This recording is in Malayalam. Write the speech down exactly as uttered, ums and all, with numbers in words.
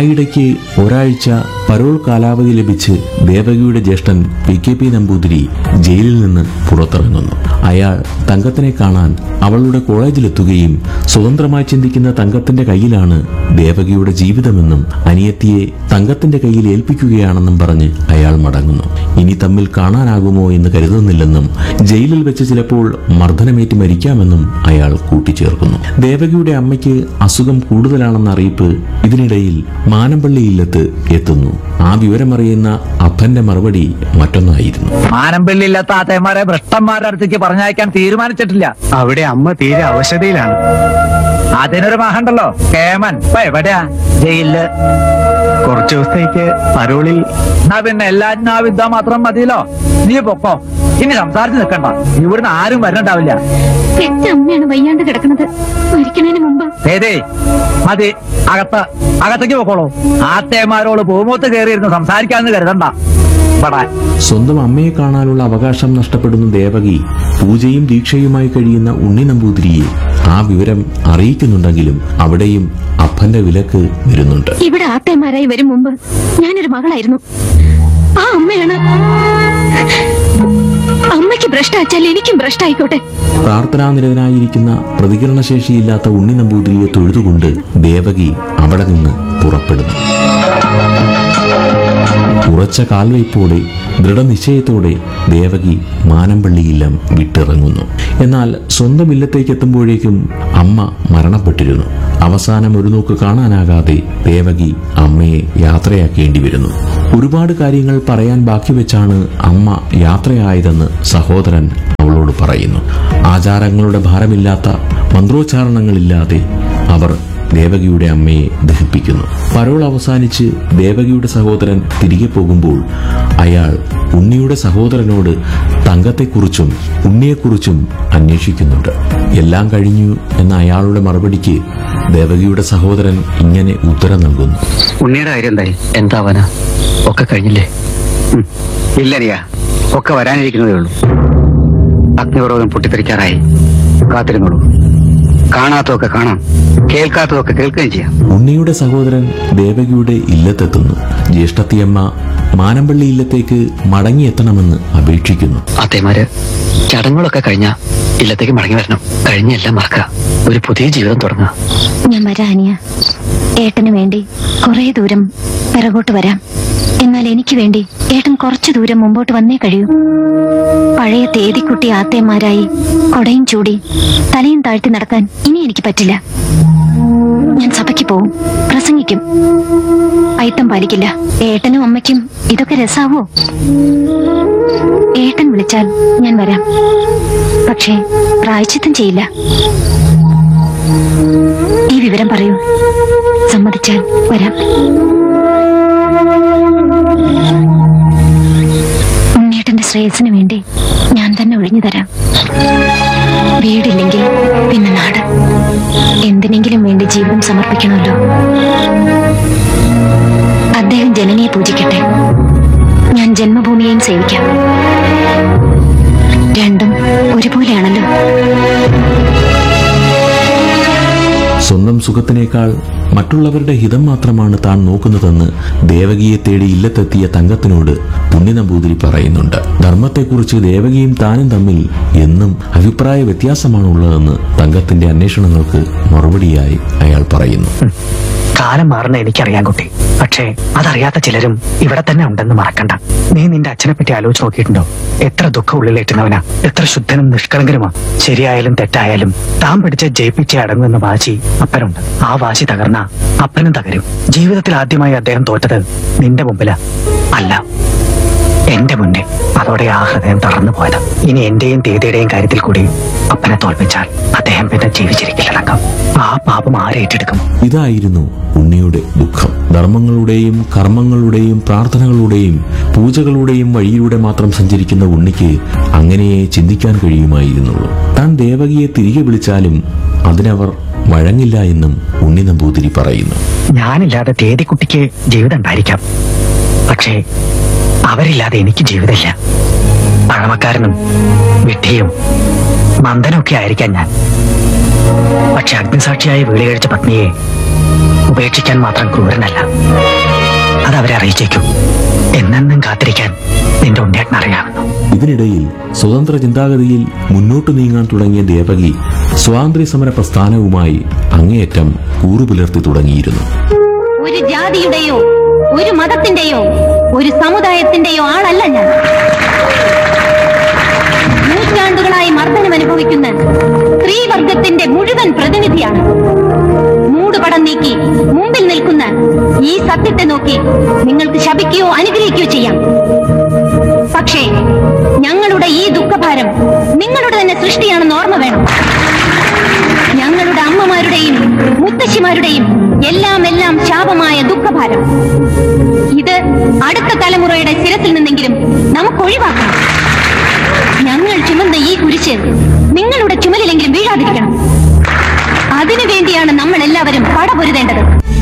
ആയിടയ്ക്ക് ഒരാഴ്ച പരോൾ കാലാവധി ലഭിച്ച് ദേവകിയുടെ ജ്യേഷ്ഠൻ പി കെ പി നമ്പൂതിരി ജയിലിൽ നിന്ന് പുറത്തിറങ്ങുന്നു. അയാൾ തങ്കത്തിനെ കാണാൻ അവളുടെ കോളേജിലെത്തുകയും സ്വതന്ത്രമായി ചിന്തിക്കുന്ന തങ്കത്തിന്റെ കയ്യിലാണ് ദേവകിയുടെ ജീവിതമെന്നും അനിയത്തിയെ തങ്കത്തിന്റെ കയ്യിൽ ഏൽപ്പിക്കുകയാണെന്നും പറഞ്ഞ് അയാൾ മടങ്ങുന്നു. ഇനി തമ്മിൽ കാണാനാകുമോ എന്ന് കരുതുന്നില്ലെന്നും ജയിലിൽ വെച്ച് ചിലപ്പോൾ മർദ്ദനമേറ്റ് മരിക്കാമെന്നും അയാൾ കൂട്ടിച്ചേർക്കുന്നു. ദേവകിയുടെ അമ്മയ്ക്ക് അസുഖം കൂടുതലാണെന്ന അറിയിപ്പ് ഇതിനിടയിൽ മാനമ്പള്ളി ഇല്ലത്ത് എത്തുന്നു. ആ വിവരമറിയുന്ന അപ്പന്റെ മറുപടി മറ്റൊന്നായിരുന്നു. മാനമ്പള്ളി ഇല്ലാത്ത ആത്തയന്മാരെ ഭ്രഷ്ടന്മാരുടെ അടുത്തേക്ക് പറഞ്ഞയക്കാൻ തീരുമാനിച്ചിട്ടില്ല. അവിടെ അമ്മ തീരെ അവശതയിലാണ്. അതിനൊരു മഹണ്ടല്ലോ കേമൻ. ഇപ്പൊ എവിടെയാ? ജയിലില്. കുറച്ചു ദിവസത്തേക്ക് പരോളിൽ. എന്നാ പിന്നെ എല്ലാരും ആ വിദ്യ മാത്രം മതിയല്ലോ. നീ പൊക്കോ, ഇനി സംസാരിച്ച് നിൽക്കണ്ട. ഇവിടുന്ന് ആരും വരണ്ടാവില്ല. അമ്മയാണ് വയ്യാണ്ട് കിടക്കുന്നത്. മരിക്കണതിന് മുമ്പ് ഏതേ മതി. അകത്ത് അകത്തേക്ക് പൊക്കോളൂ. ആത്തേമാരോട് പൂമൂത്ത് കയറിയിരുന്ന് സംസാരിക്കാന്ന് കരുതണ്ട. സ്വന്തം അമ്മയെ കാണാനുള്ള അവകാശം നഷ്ടപ്പെടുന്ന ദേവകി പൂജയും ദീക്ഷയുമായി കഴിയുന്ന ഉണ്ണി നമ്പൂതിരിയെ ആ വിവരം അറിയിക്കുന്നുണ്ടെങ്കിലും അവിടെയും അപ്പന്റെ വിലക്ക് വരുന്നുണ്ട്. ഇവിടെ ആത്തേമാരായി വരും മുമ്പ് ഞാനൊരു മകളായിരുന്നു. ആ അമ്മയാണ്. അമ്മയ്ക്ക് ഭ്രഷ്ടാച്ചാൽ എനിക്കും ഭ്രഷ്ടായിക്കോട്ടെ. പ്രാർത്ഥനാനിരതനായിരിക്കുന്ന പ്രതികരണശേഷിയില്ലാത്ത ഉണ്ണി നമ്പൂതിരിയെ തൊഴുതുകൊണ്ട് ദേവകി അവിടെ നിന്ന് പുറപ്പെടുന്നു. ഉറച്ച കാൽവയ്പോടെ ദൃഢനിശ്ചയത്തോടെ ദേവകി മാനമ്പള്ളിയില്ലം വിട്ടിറങ്ങുന്നു. എന്നാൽ സ്വന്തം ഇല്ലത്തേക്ക് എത്തുമ്പോഴേക്കും അമ്മ മരണപ്പെട്ടിരുന്നു. അവസാനം ഒരു നോക്ക് കാണാനാകാതെ ദേവകി അമ്മയെ യാത്രയാക്കേണ്ടി വരുന്നു. ഒരുപാട് കാര്യങ്ങൾ പറയാൻ ബാക്കി വെച്ചാണ് അമ്മ യാത്രയായതെന്ന് സഹോദരൻ അവളോട് പറയുന്നു. ആചാരങ്ങളുടെ ഭാരമില്ലാത്ത മന്ത്രോച്ചാരണങ്ങളില്ലാതെ അവർ ദേവകിയുടെ അമ്മയെ ദഹിപ്പിക്കുന്നു. പരോൾ അവസാനിച്ച് ദേവകിയുടെ സഹോദരൻ തിരികെ പോകുമ്പോൾ അയാൾ ഉണ്ണിയുടെ സഹോദരനോട് തങ്കത്തെക്കുറിച്ചും ഉണ്ണിയെക്കുറിച്ചും അന്വേഷിക്കുന്നുണ്ട്. എല്ലാം കഴിഞ്ഞു എന്ന അയാളുടെ മറുപടിക്ക് ദേവകിയുടെ സഹോദരൻ ഇങ്ങനെ ഉത്തരം നൽകുന്നു. ഉണ്ണിയുടെ കാര്യം എന്തായി? എന്താവാനാ? ഒക്കെ കഴിഞ്ഞില്ലേ? ഇല്ലറിയാ, ഒക്കെ വരാനിരിക്കുന്നതേ ഉള്ളൂ. അഗ്നിപർവ്വതം പൊട്ടിത്തെറിക്കാറായി. കാത്തിരുന്നോളൂ. കാണാത്തതൊക്കെ കാണാം, കേൾക്കാത്തതൊക്കെ കേൾക്കുകയും ചെയ്യാം. ഉണ്ണിയുടെ സഹോദരൻ ദേവകിയുടെ ഇല്ലത്തെത്തുന്നു. ജ്യേഷ്ഠത്തിയമ്മ മാനമ്പള്ളി ഇല്ലത്തേക്ക് മടങ്ങിയെത്തണമെന്ന് അപേക്ഷിക്കുന്നു. അതേമാര് ചടങ്ങുകളൊക്കെ കഴിഞ്ഞ ഇല്ലത്തേക്ക് മടങ്ങി വരണം. കഴിഞ്ഞെല്ലാം മറക്കുക, ഒരു പുതിയ ജീവിതം തുടങ്ങുക. ഞാൻ വരാം അനിയ. ഏട്ടന് വേണ്ടി കുറെ ദൂരം പിറകോട്ട് വരാം. എന്നാൽ എനിക്ക് വേണ്ടി ഏട്ടൻ കുറച്ചു ദൂരം മുമ്പോട്ട് വന്നേ കഴിയൂ. പഴയ തേതിക്കുട്ടി ആത്തേമാരായി കൊടയും ചൂടി തലയും താഴ്ത്തി നടക്കാൻ ഇനി എനിക്ക് പറ്റില്ല. ഞാൻ സഭയ്ക്ക് പോവും, പ്രസംഗിക്കും, അയിത്തം പാലിക്കില്ല. ഏട്ടനും അമ്മയ്ക്കും ഇതൊക്കെ രസാവോ? ഏട്ടൻ വിളിച്ചാൽ ഞാൻ വരാം, പക്ഷേ പ്രായശ്ചിത്തം ചെയ്യില്ല. ഈ വിവരം പറയൂ. സമ്മതിച്ചാൽ വരാം. ഉണ്ണിയേട്ടന്റെ ശ്രേയസിന് വേണ്ടി ഞാൻ തന്നെ ഒഴിഞ്ഞു തരാം. വീടില്ലെങ്കിൽ പിന്നെ നാട്. എന്തിനെങ്കിലും വേണ്ടി ജീവിതം സമർപ്പിക്കണമല്ലോ. അദ്ദേഹം ജനനിയെ പൂജിക്കട്ടെ, ഞാൻ ജന്മഭൂമിയെയും സേവിക്കാം. രണ്ടും ഒരുപോലെയാണല്ലോ. സ്വന്തം സുഖത്തിനേക്കാൾ മറ്റുള്ളവരുടെ ഹിതം മാത്രമാണ് താൻ നോക്കുന്നതെന്ന് ദേവകിയെ തേടി ഇല്ലത്തെത്തിയ തങ്കത്തിനോട് ഉണ്ണി നമ്പൂതിരി പറയുന്നുണ്ട്. ധർമ്മത്തെക്കുറിച്ച് ദേവകിയും താനും തമ്മിൽ എന്നും അഭിപ്രായ വ്യത്യാസമാണുള്ളതെന്ന് തങ്കത്തിന്റെ അന്വേഷണങ്ങൾക്ക് മറുപടിയായി അയാൾ പറയുന്നു. കാലം മാറുന്ന എനിക്കറിയാം കുട്ടി, പക്ഷേ അതറിയാത്ത ചിലരും ഇവിടെ തന്നെ ഉണ്ടെന്ന് മറക്കണ്ട. നീ നിന്റെ അച്ഛനെ പറ്റി ആലോചിച്ച് നോക്കിയിട്ടുണ്ടോ? എത്ര ദുഃഖം ഉള്ളിലേറ്റുന്നവനാ, എത്ര ശുദ്ധനും നിഷ്കളങ്കനുമാ. ശരിയായാലും തെറ്റായാലും താൻ പിടിച്ച ജയിപ്പിച്ചേ അടങ്ങുമെന്ന വാശി അപ്പനുണ്ട്. ആ വാശി തകർന്ന അപ്പനും തകരും. ജീവിതത്തിൽ ആദ്യമായി അദ്ദേഹം തോറ്റത് നിന്റെ മുമ്പിലാ, അല്ല എന്റെ മുന്നേ. അതോടെ ആ ഹൃദയം തളർന്നു പോയത്. ഇനി എന്റെയും തേതിയുടെയും കാര്യത്തിൽ കൂടി അപ്പനെ തോൽപ്പിച്ചാൽ അദ്ദേഹം പിന്നെ ജീവിച്ചിരിക്കില്ലടക്കം. ആ പാപം ആരേറ്റെടുക്കും? ഇതായിരുന്നു ഉണ്ണിയുടെ ദുഃഖം. ധർമ്മങ്ങളുടെയും കർമ്മങ്ങളുടെയും പ്രാർത്ഥനകളുടെയും പൂജകളുടെയും വഴിയിലൂടെ മാത്രം സഞ്ചരിക്കുന്ന ഉണ്ണിക്ക് അങ്ങനെയേ ചിന്തിക്കാൻ കഴിയുമായിരുന്നുള്ളൂ. താൻ ദേവകിയെ തിരികെ വിളിച്ചാലും അതിനവർ വഴങ്ങില്ല എന്നും ഉണ്ണി നമ്പൂതിരി പറയുന്നു. ഞാനില്ലാതെ തേതിക്കുട്ടിക്ക് ജീവിതം ഉണ്ടായിരിക്കാം, പക്ഷേ അവരില്ലാതെ എനിക്ക് ജീവിതമില്ല. പഴമക്കാരനും വിഡ്ഢിയും മന്ദനൊക്കെ ആയിരിക്കാം ഞാൻ, പക്ഷെ അഗ്നിസാക്ഷിയായി വീളി കഴിച്ച പത്നിയെ ഉപേക്ഷിക്കാൻ മാത്രം ക്രൂരനല്ല. അതവരെ അറിയിച്ചേക്കൂ. എന്നെന്നും കാത്തിരിക്കാൻ നിന്റെ ഉണ്ണിയേട്ടൻ അറിയാവുന്നു. ഇതിനിടയിൽ സ്വതന്ത്ര ചിന്താഗതിയിൽ മുന്നോട്ടു നീങ്ങാൻ തുടങ്ങിയ ദേവകി സ്വാതന്ത്ര്യ സമര പ്രസ്ഥാനവുമായി അങ്ങേയറ്റം കൂറുപുലർത്തി തുടങ്ങിയിരുന്നു. ഒരു ജാതിയുടെയോ ഒരു മതത്തിന്റെയോ ഒരു സമുദായത്തിന്റെയോ ആളല്ല ഞാൻ. നൂറ്റാണ്ടുകളായി മർദ്ദനം അനുഭവിക്കുന്ന സ്ത്രീവർഗത്തിന്റെ മുഴുവൻ പ്രതിനിധിയാണ്. മൂടുപടം നീക്കി മുമ്പിൽ നിൽക്കുന്ന ഈ സത്യത്തെ നോക്കി നിങ്ങൾക്ക് ശപിക്കുകയോ അനുഗ്രഹിക്കുകയോ ചെയ്യാം. പക്ഷേ ഞങ്ങളുടെ ഈ ദുഃഖഭാരം നിങ്ങളുടെ തന്നെ സൃഷ്ടിയാണെന്ന് ഓർമ്മ വേണം. ഞങ്ങളുടെ അമ്മമാരുടെയും മുത്തശ്ശിമാരുടെയും എല്ലാം എല്ലാം ശാപമായ ദുഃഖഭാരം ഇത് അടുത്ത തലമുറയുടെ ശിരസിൽ നിന്നെങ്കിലും നമുക്ക് ഒഴിവാക്കണം. ഞങ്ങൾ ചുമന്ന ഈ കുരിശ് നിങ്ങളുടെ ചുമലിലെങ്കിലും വീഴാതിരിക്കണം. അതിനുവേണ്ടിയാണ് നമ്മൾ എല്ലാവരും പടപൊരുതേണ്ടത്.